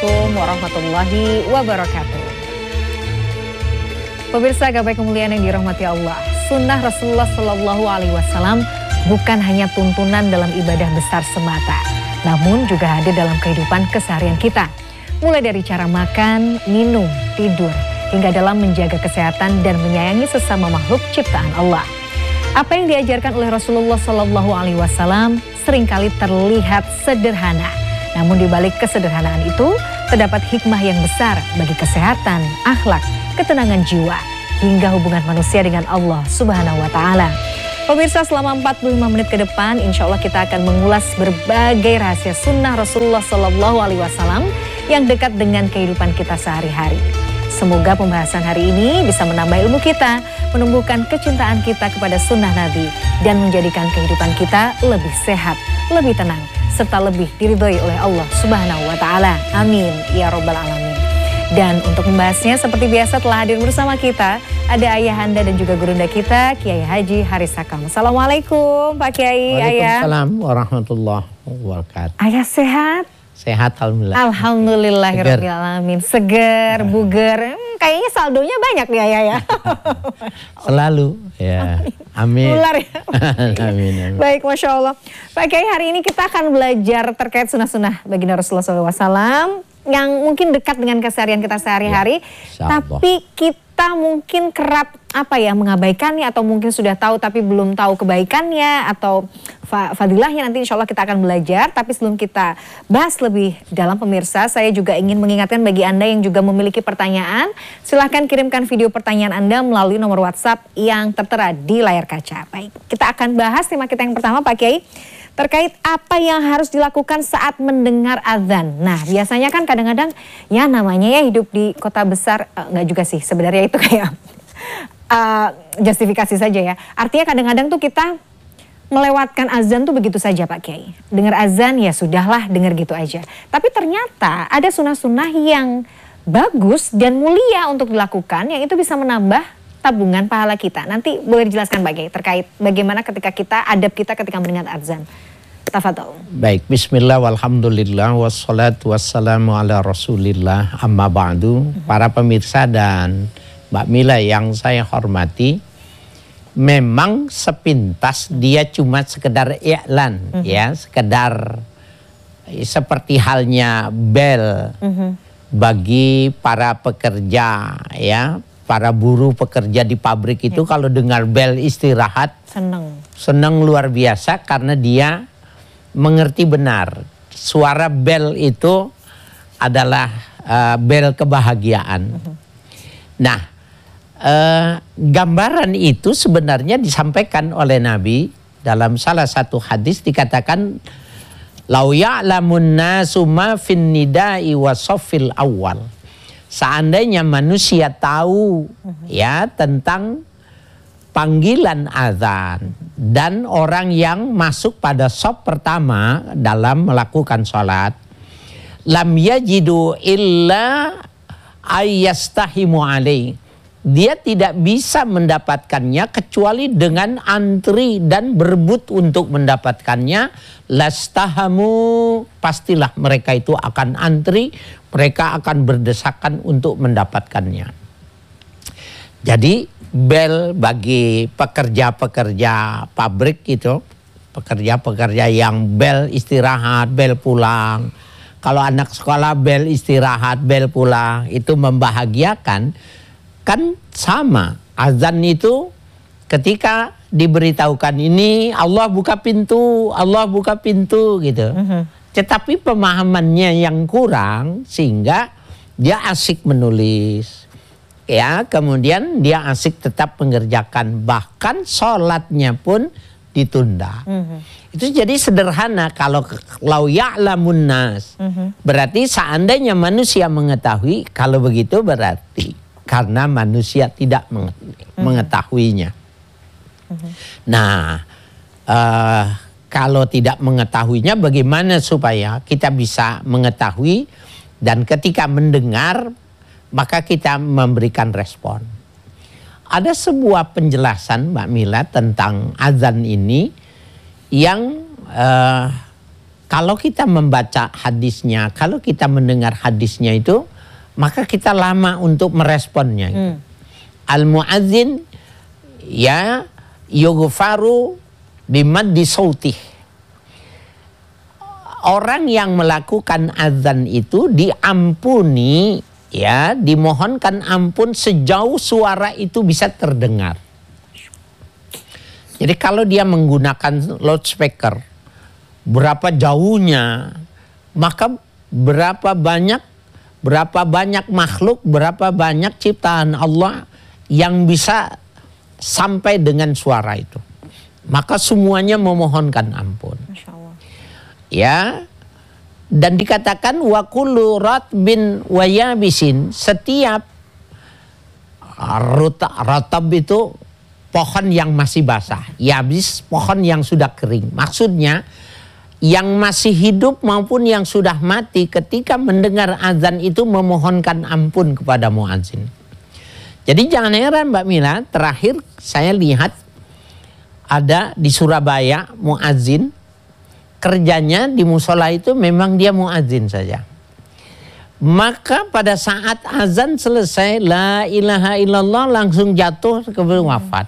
Assalamualaikum warahmatullahi wabarakatuh. Pemirsa gapai kemuliaan yang dirahmati Allah, sunnah Rasulullah Shallallahu Alaihi Wasallam bukan hanya tuntunan dalam ibadah besar semata, namun juga hadir dalam kehidupan keseharian kita. Mulai dari cara makan, minum, tidur, hingga dalam menjaga kesehatan dan menyayangi sesama makhluk ciptaan Allah. Apa yang diajarkan oleh Rasulullah Shallallahu Alaihi Wasallam seringkali terlihat sederhana. Namun di balik kesederhanaan itu terdapat hikmah yang besar bagi kesehatan, akhlak, ketenangan jiwa, hingga hubungan manusia dengan Allah Subhanahu wa Ta'ala. Pemirsa, selama 45 menit ke depan, insya Allah kita akan mengulas berbagai rahasia sunnah Rasulullah Sallallahu Alaihi Wasallam yang dekat dengan kehidupan kita sehari-hari. Semoga pembahasan hari ini bisa menambah ilmu kita, menumbuhkan kecintaan kita kepada sunnah Nabi, dan menjadikan kehidupan kita lebih sehat, lebih tenang, serta lebih diridhoi oleh Allah Subhanahu wa Ta'ala. Amin ya Rabbal Alamin. Dan untuk membahasnya seperti biasa telah hadir bersama kita ada ayahanda dan juga gurunda kita, Kiai Haji Haris Hakam. Assalamualaikum Pak Kiai. Waalaikumsalam warahmatullahi wabarakatuh. Ayah sehat? Sehat alhamdulillah. Alhamdulillahirabbil alamin. Seger, buger. Kayaknya saldonya banyak nih Ayah ya. Selalu ya. Amin. Ular ya. Amin. Baik, Masya Allah. Pak Kiai, hari ini kita akan belajar terkait sunnah-sunnah baginda Rasulullah SAW yang mungkin dekat dengan keseharian kita sehari-hari, tapi kita mungkin kerap mengabaikannya, atau mungkin sudah tahu tapi belum tahu kebaikannya atau fadilahnya. Nanti insya Allah kita akan belajar. Tapi sebelum kita bahas lebih dalam, pemirsa, saya juga ingin mengingatkan bagi Anda yang juga memiliki pertanyaan, silahkan kirimkan video pertanyaan Anda melalui nomor WhatsApp yang tertera di layar kaca. Baik, kita akan bahas tema kita yang pertama Pak Kiai, terkait apa yang harus dilakukan saat mendengar azan. Nah, biasanya kan kadang-kadang ya namanya ya hidup di kota besar, enggak juga sih sebenarnya, itu kayak justifikasi saja ya. Artinya kadang-kadang tuh kita melewatkan azan tuh begitu saja Pak Kiai. Dengar azan ya sudahlah, dengar gitu aja. Tapi ternyata ada sunnah-sunnah yang bagus dan mulia untuk dilakukan, yang itu bisa menambah tabungan pahala kita. Nanti boleh dijelaskan Pak Kiai terkait bagaimana adab kita ketika mendengar azan. Tafadhol. Baik, bismillah walhamdulillah wassalatu wassalamu ala rasulillah amma ba'du. Para pemirsa dan Mbak Mila yang saya hormati, memang sepintas dia cuma sekedar i'lan ya, sekedar seperti halnya bel bagi para pekerja ya. Para buruh pekerja di pabrik itu kalau dengar bel istirahat senang luar biasa, karena dia mengerti benar suara bel itu adalah bel kebahagiaan. Nah, gambaran itu sebenarnya disampaikan oleh Nabi dalam salah satu hadis, dikatakan lau ya'lamun nasu ma fin nida'i wa shaffil awal. Seandainya manusia tahu ya tentang panggilan azan dan orang yang masuk pada shaf pertama dalam melakukan sholat, lam yajidu illa ayyastahimu alaih. Dia tidak bisa mendapatkannya kecuali dengan antri dan berebut untuk mendapatkannya. Lastahamu, pastilah mereka itu akan antri, mereka akan berdesakan untuk mendapatkannya. Jadi bel bagi pekerja-pekerja pabrik itu, pekerja-pekerja yang bel istirahat, bel pulang. Kalau anak sekolah bel istirahat, bel pulang, itu membahagiakan. Kan sama, azan itu ketika diberitahukan ini Allah buka pintu gitu. Tetapi pemahamannya yang kurang sehingga dia asik menulis. Ya, kemudian dia asik tetap mengerjakan, bahkan sholatnya pun ditunda. Itu jadi sederhana. Kalau lau ya'lamun nas, berarti seandainya manusia mengetahui, kalau begitu berarti karena manusia tidak mengetahuinya. Nah, kalau tidak mengetahuinya, bagaimana supaya kita bisa mengetahui, dan ketika mendengar maka kita memberikan respon. Ada sebuah penjelasan Mbak Mila tentang azan ini yang kalau kita membaca hadisnya, kalau kita mendengar hadisnya itu, maka kita lama untuk meresponnya. Al-muadzin ya yughfaru bimaddi sautih. Orang yang melakukan azan itu diampuni, ya, dimohonkan ampun sejauh suara itu bisa terdengar. Jadi kalau dia menggunakan loudspeaker, berapa jauhnya, maka berapa banyak makhluk, berapa banyak ciptaan Allah yang bisa sampai dengan suara itu. Maka semuanya memohonkan ampun. Masya Allah. Ya, dan dikatakan wa kullu ratbin wa yabisin, setiap ratab itu pohon yang masih basah, yabis pohon yang sudah kering. Maksudnya yang masih hidup maupun yang sudah mati ketika mendengar azan itu memohonkan ampun kepada muadzin. Jadi jangan heran Mbak Mila, terakhir saya lihat ada di Surabaya muadzin, kerjanya di musola itu memang dia muadzin saja. Maka pada saat azan selesai, la ilaha illallah, langsung jatuh ke wafat.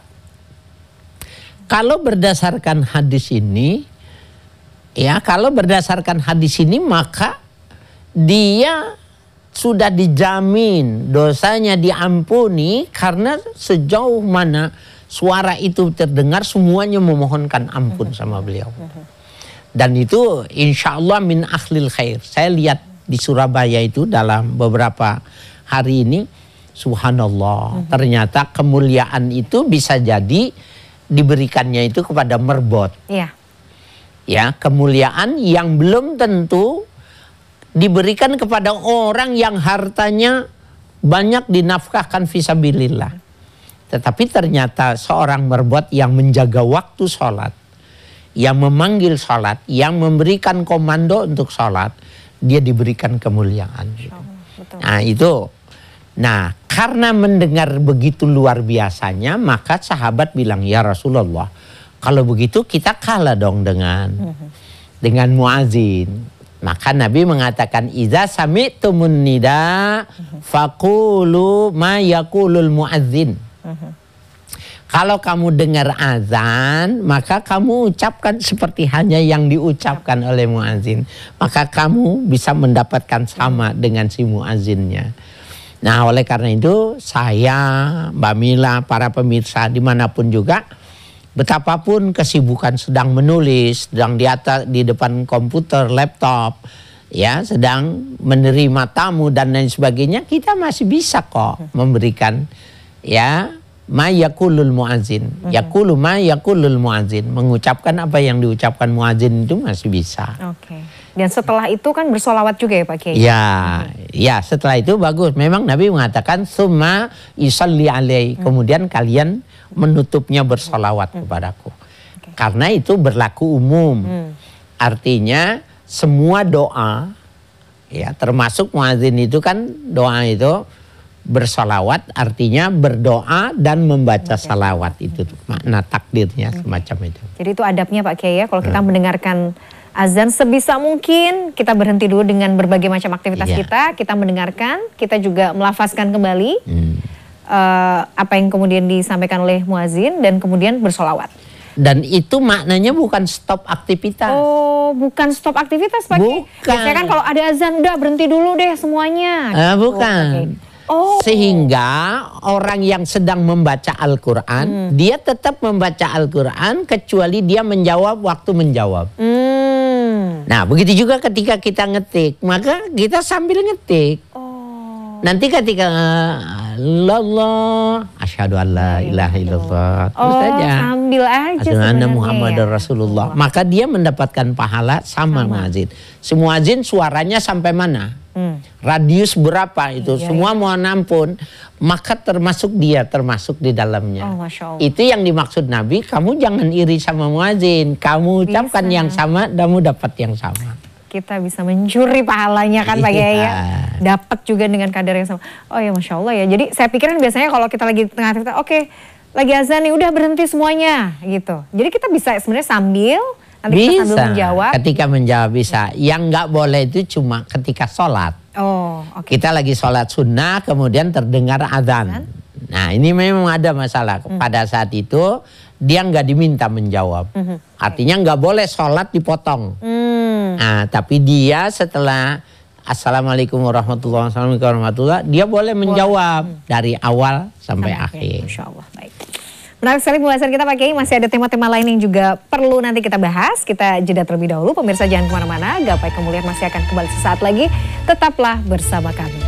Kalau berdasarkan hadis ini, ya, kalau berdasarkan hadis ini maka dia sudah dijamin dosanya diampuni, karena sejauh mana suara itu terdengar semuanya memohonkan ampun sama beliau. Dan itu insya Allah min akhlil khair. Saya lihat di Surabaya itu dalam beberapa hari ini, subhanallah, ternyata kemuliaan itu bisa jadi diberikannya itu kepada merbot. Iya. Ya, kemuliaan yang belum tentu diberikan kepada orang yang hartanya banyak dinafkahkan fisabilillah. Tetapi ternyata seorang merbot yang menjaga waktu sholat, yang memanggil sholat, yang memberikan komando untuk sholat, dia diberikan kemuliaan. Gitu. Betul. Nah itu. Nah, karena mendengar begitu luar biasanya, maka sahabat bilang, ya Rasulullah, kalau begitu kita kalah dong dengan muadzin. Maka Nabi mengatakan, iza sami'tumun nida faqulu ma yaqulul muadzin. Kalau kamu dengar azan, maka kamu ucapkan seperti hanya yang diucapkan oleh muadzin. Maka kamu bisa mendapatkan sama dengan si muadzinnya. Nah, oleh karena itu saya, Mbak Mila, para pemirsa dimanapun juga, betapapun kesibukan sedang menulis, sedang di depan komputer, laptop, ya, sedang menerima tamu dan lain sebagainya, kita masih bisa kok memberikan, ya, ma yaqulul muadzin, yaqulu ma yaqulul muadzin, mengucapkan apa yang diucapkan muadzin itu masih bisa. Oke. Dan setelah itu kan bersolawat juga ya Pak Kiai? Ya, ya, setelah itu bagus. Memang Nabi mengatakan summa yusalli alaihi, kemudian kalian menutupnya bersolawat kepadaku. Karena itu berlaku umum. Artinya semua doa, ya, termasuk muadzin itu kan doa itu bersolawat, artinya berdoa dan membaca salawat, itu makna takdirnya semacam itu. Jadi itu adabnya Pak Kiai ya, kalau kita mendengarkan azan sebisa mungkin kita berhenti dulu dengan berbagai macam aktivitas kita mendengarkan, kita juga melafazkan kembali apa yang kemudian disampaikan oleh muadzin dan kemudian bersolawat. Dan itu maknanya bukan stop aktivitas. Oh, bukan stop aktivitas Pak Kiai. Biasanya kan kalau ada azan, udah berhenti dulu deh semuanya. Bukan. Oh. Sehingga orang yang sedang membaca Al-Quran, dia tetap membaca Al-Quran kecuali dia menjawab waktu menjawab. Nah, begitu juga ketika kita ngetik, maka kita sambil ngetik. Nanti ketika Allah, asyhadu an la ilaha illallah, terus saja. Sambil aja asyhadu anna sebenarnya Muhammadar Rasulullah. Maka dia mendapatkan pahala sama muadzin. Semua muadzin suaranya sampai mana? Radius berapa itu? Semua mohon ampun. Maka termasuk dia, termasuk di dalamnya. Masya Allah. Itu yang dimaksud Nabi, kamu jangan iri sama muadzin. Kamu ucapkan yang sama, kamu dapat yang sama. Kita bisa mencuri pahalanya kan Pak Kiai ya. Dapat juga dengan kadar yang sama. Oh ya, Masya Allah ya. Jadi saya pikirin biasanya kalau kita lagi tengah aktivitas, oke, lagi azan nih, udah berhenti semuanya gitu. Jadi kita bisa sebenarnya sambil Nanti kita sambil Bisa, menjawab. ketika menjawab bisa. Yang nggak boleh itu cuma ketika sholat. Oh, oke. Kita lagi sholat sunnah, kemudian terdengar azan. Nah ini memang ada masalah. Pada saat itu dia nggak diminta menjawab. Artinya nggak boleh sholat dipotong. Nah, tapi dia setelah Assalamualaikum warahmatullahi wabarakatuh, dia boleh menjawab dari awal sampai akhir. Masya Allah, baik. Menarik sekali pembahasan kita Pak Kiai, masih ada tema-tema lain yang juga perlu nanti kita bahas. Kita jeda terlebih dahulu, pemirsa jangan kemana-mana, Gapai Kemuliaan masih akan kembali sesaat lagi. Tetaplah bersama kami.